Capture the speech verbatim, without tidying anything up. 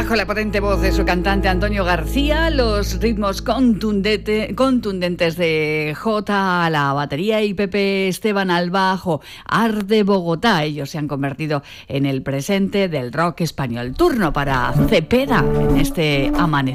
Bajo la potente voz de su cantante Antonio García, los ritmos contundente, contundentes de Jota a la batería y Pepe Esteban al bajo, Arde Bogotá. Ellos se han convertido en el presente del rock español. Turno para Cepeda en este amanecer.